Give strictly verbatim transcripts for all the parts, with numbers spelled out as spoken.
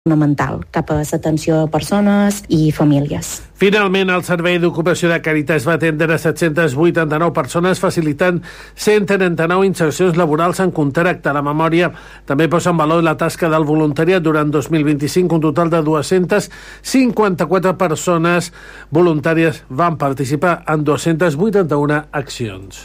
fonamental cap a l'atenció a persones i famílies. Finalment, el Servei d'Ocupació de Càritas va atendre set-cents vuitanta-nou persones, facilitant cent trenta-nou insercions laborals en contracte. La memòria també posa en valor la tasca del voluntariat durant dos mil vint-i-cinc. Un total de dues-centes cinquanta-quatre persones voluntàries van participar en dues-centes vuitanta-una accions.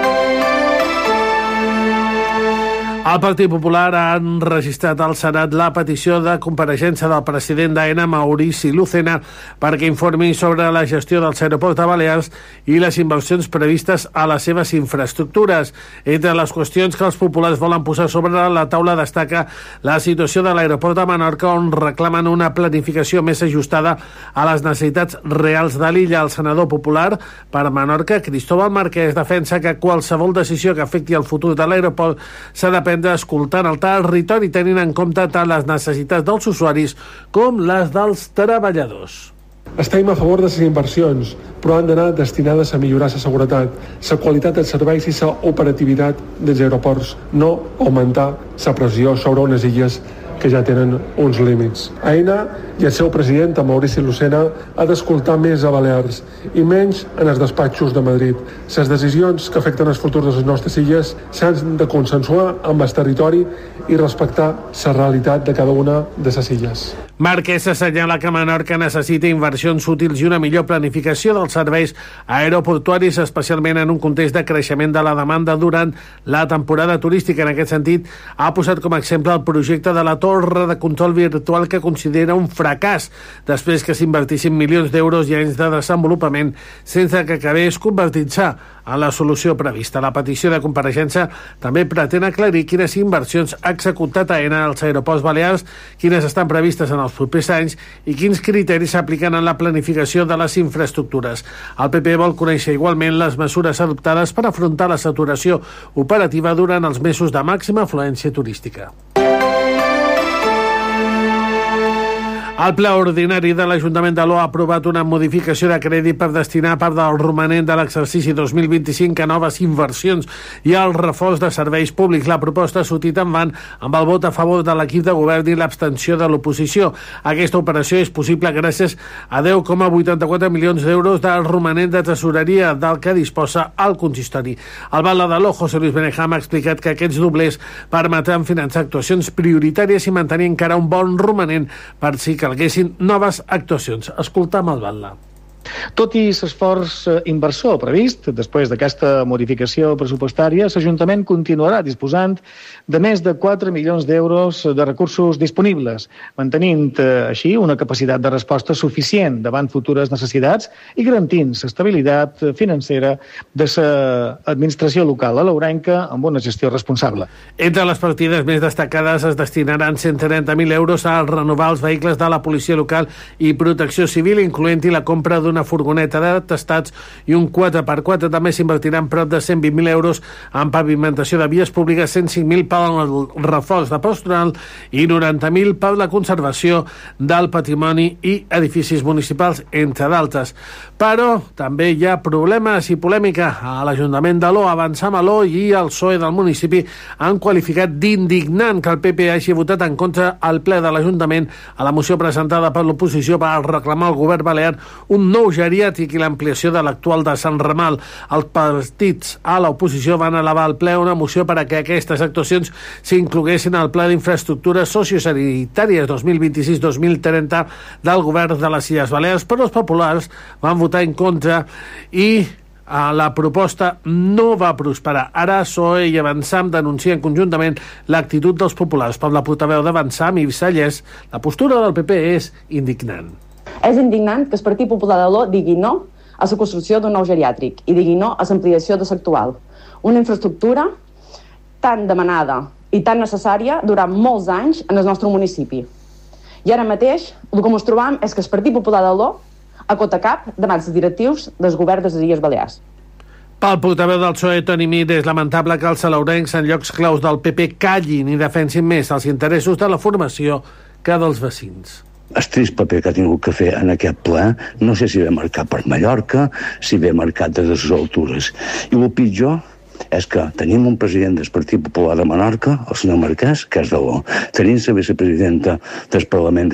El Partit Popular ha enregistrat al Senat la petició de compareixença del president d'AENA, Maurici Lucena, perquè informi sobre la gestió dels aeroports de Balears i les inversions previstes a les seves infraestructures. Entre les qüestions que els populars volen posar sobre la taula destaca la situació de l'aeroport de Menorca, on reclamen una planificació més ajustada a les necessitats reals de l'illa. El senador popular per Menorca, Cristóbal Marquès, defensa que qualsevol decisió que afecti el futur de l'aeroport s'ha de prendre escoltant el territori, tenint en compte tant les necessitats dels usuaris com les dels treballadors. Estem a favor de les inversions, però han d'anar destinades a millorar la seguretat, la qualitat dels serveis i la operativitat dels aeroports, no augmentar la pressió sobre unes illes que ja tenen uns límits. AENA i el seu president, el Maurici Lucena, ha d'escoltar més a Balears i menys en els despatxos de Madrid. Les decisions que afecten el futur de les nostres illes s'han de consensuar amb el territori i respectar la realitat de cada una de les illes. Marquès assenyala que Menorca necessita inversions útils i una millor planificació dels serveis aeroportuaris, especialment en un context de creixement de la demanda durant la temporada turística. En aquest sentit, ha posat com a exemple el projecte de la torre de control virtual, que considera un fracàs després que s'invertissin milions d'euros i anys de desenvolupament sense que acabés convertint-se en la solució prevista. La petició de compareixença també pretén aclarir quines inversions ha executat AENA als aeroports balears, quines estan previstes en els propers anys i quins criteris s'apliquen en la planificació de les infraestructures. El P P vol conèixer igualment les mesures adoptades per afrontar la saturació operativa durant els mesos de màxima afluència turística. El ple ordinari de l'Ajuntament d'Aló ha aprovat una modificació de crèdit per destinar part del romanent de l'exercici dos mil vint-i-cinc a noves inversions i al reforç de serveis públics. La proposta ha sortit endavant amb el vot a favor de l'equip de govern i l'abstenció de l'oposició. Aquesta operació és possible gràcies a deu coma vuitanta-quatre milions d'euros del romanent de tresoreria del que disposa el consistori. El batlle d'Aló, José Luis Benejam, ha explicat que aquests doblers permetran finançar actuacions prioritàries i mantenir encara un bon romanent per si calguessin noves actuacions. Escoltam el batlle. Tot i l'esforç inversor previst, després d'aquesta modificació pressupostària, l'Ajuntament continuarà disposant de més de quatre milions d'euros de recursos disponibles, mantenint així una capacitat de resposta suficient davant futures necessitats i garantint l'estabilitat financera de l'administració local alaurenca amb una gestió responsable. Entre les partides més destacades es destinaran cent trenta mil euros a renovar els vehicles de la policia local i protecció civil, incloent-hi la compra d'un una furgoneta d'atestats i un quatre per quatre. També s'invertiran prop de cent vint mil euros en pavimentació de vies públiques, cent cinc mil per al reforç de personal i noranta mil per la conservació del patrimoni i edificis municipals, entre d'altres. Però també hi ha problemes i polèmica a l'Ajuntament d'Aló. Avançam Aló i el P S O E del municipi han qualificat d'indignant que el P P hagi votat en contra al ple de l'Ajuntament a la moció presentada per l'oposició per reclamar al govern balear un nou geriàtric i l'ampliació de l'actual de Sant Ramal. Els partits a l'oposició van elevar al ple una moció per a que aquestes actuacions s'incloguessin al Pla d'Infraestructures Sociosanitàries dos mil vint-i-sis dos mil trenta del govern de les Illes Balears, però els populars van votar en contra i a la proposta no va prosperar. Ara P S O E i Avançam denuncien conjuntament l'actitud dels populars. Per la portaveu d'Avançam, Ives Sallés, la postura del P P és indignant. És indignant que el Partit Popular d'Aló digui no a la construcció d'un nou geriàtric i digui no a l'ampliació de l'actual. Una infraestructura tan demanada i tan necessària durant molts anys en el nostre municipi. I ara mateix el que ens trobam és que el Partit Popular d'Aló acota cap davant els directius dels governs de les Illes Balears. Pel portaveu del P S O E, Toni Mir, és lamentable que els salaurencs en llocs claus del P P callin i defensin més els interessos de la formació que dels vecins. El trist paper que ha tingut que fer en aquest ple, no sé si ve marcat per Mallorca, si ve marcat des de les altures. I el pitjor és que tenim un president del Partit Popular de Menorca, el senyor Marquès, que és de l'O. Tenim la vicepresidenta del Parlament